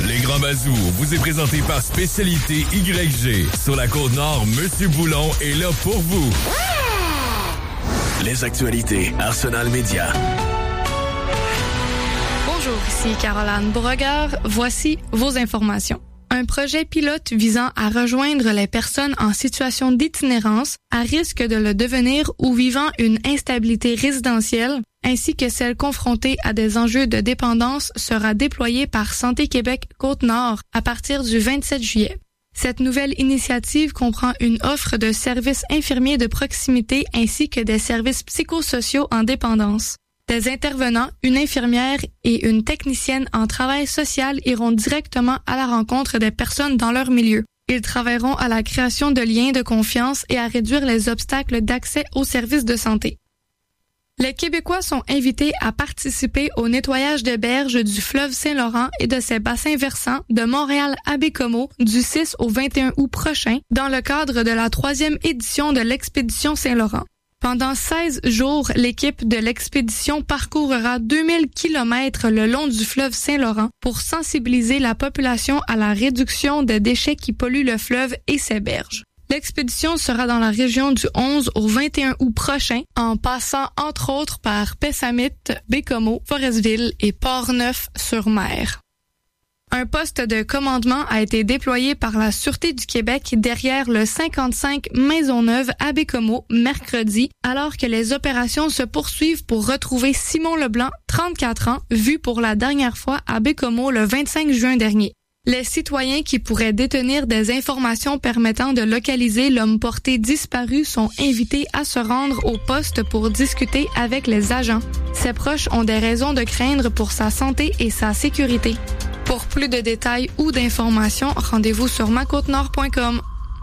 Les Grands Bazous vous est présenté par Spécialité YG. Sur la Côte-Nord, Monsieur Boulon est là pour vous. Les actualités Arsenal Média. Bonjour, ici Caroline Beauregard. Voici vos informations. Un projet pilote visant à rejoindre les personnes en situation d'itinérance à risque de le devenir ou vivant une instabilité résidentielle, ainsi que celles confrontées à des enjeux de dépendance sera déployé par Santé Québec Côte-Nord à partir du 27 juillet. Cette nouvelle initiative comprend une offre de services infirmiers de proximité ainsi que des services psychosociaux en dépendance. Des intervenants, une infirmière et une technicienne en travail social iront directement à la rencontre des personnes dans leur milieu. Ils travailleront à la création de liens de confiance et à réduire les obstacles d'accès aux services de santé. Les Québécois sont invités à participer au nettoyage des berges du fleuve Saint-Laurent et de ses bassins versants de Montréal à Baie-Comeau du 6 au 21 août prochain dans le cadre de la 3e édition de l'expédition Saint-Laurent. Pendant 16 jours, l'équipe de l'expédition parcourra 2000 kilomètres le long du fleuve Saint-Laurent pour sensibiliser la population à la réduction des déchets qui polluent le fleuve et ses berges. L'expédition sera dans la région du 11 au 21 août prochain, en passant entre autres par Pessamit, Baie-Comeau, Forestville et Portneuf-sur-Mer. Un poste de commandement a été déployé par la Sûreté du Québec derrière le 55 Maisonneuve à Baie-Comeau mercredi, alors que les opérations se poursuivent pour retrouver Simon Leblanc, 34 ans, vu pour la dernière fois à Baie-Comeau le 25 juin dernier. Les citoyens qui pourraient détenir des informations permettant de localiser l'homme porté disparu sont invités à se rendre au poste pour discuter avec les agents. Ses proches ont des raisons de craindre pour sa santé et sa sécurité. Pour plus de détails ou d'informations, rendez-vous sur macôtenord.com.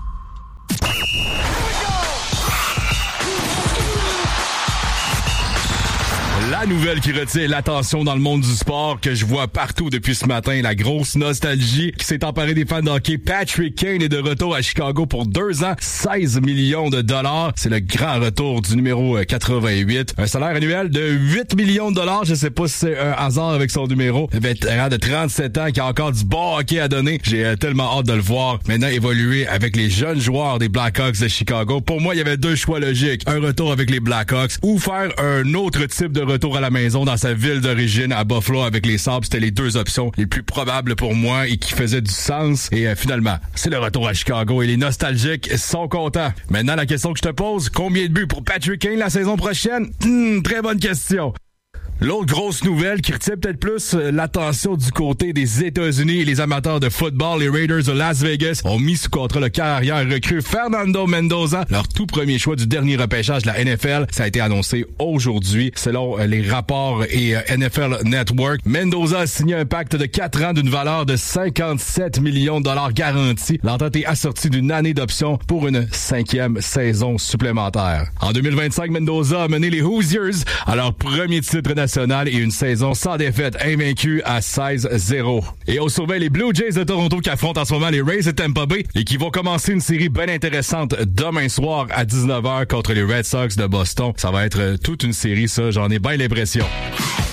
La nouvelle qui retient l'attention dans le monde du sport que je vois partout depuis ce matin, la grosse nostalgie qui s'est emparée des fans de hockey. Patrick Kane est de retour à Chicago pour 2 ans, 16 millions de dollars. C'est le grand retour du numéro 88. Un salaire annuel de 8 millions de dollars. Je sais pas si c'est un hasard avec son numéro. Un vétéran de 37 ans qui a encore du bon hockey à donner. J'ai tellement hâte de le voir maintenant évoluer avec les jeunes joueurs des Blackhawks de Chicago. Pour moi, il y avait 2 choix logiques. Un retour avec les Blackhawks ou faire un autre type de retour à la maison dans sa ville d'origine à Buffalo avec les Sabres. C'était les 2 options les plus probables pour moi et qui faisaient du sens. Et finalement, c'est le retour à Chicago et les nostalgiques sont contents. Maintenant, la question que je te pose, combien de buts pour Patrick Kane la saison prochaine? Très bonne question. L'autre grosse nouvelle qui retient peut-être plus l'attention du côté des États-Unis et les amateurs de football, les Raiders de Las Vegas ont mis sous contrat le carrière recrue Fernando Mendoza, leur tout premier choix du dernier repêchage de la NFL. Ça a été annoncé aujourd'hui. Selon les rapports et NFL Network, Mendoza a signé un pacte de 4 ans d'une valeur de 57 millions de dollars garantis. L'entente est assortie d'une année d'option pour une 5e saison supplémentaire. En 2025, Mendoza a mené les Hoosiers à leur premier titre national et une saison sans défaite, invaincue à 16-0. Et on surveille les Blue Jays de Toronto qui affrontent en ce moment les Rays de Tampa Bay et qui vont commencer une série bien intéressante demain soir à 19h contre les Red Sox de Boston. Ça va être toute une série, ça, j'en ai bien l'impression.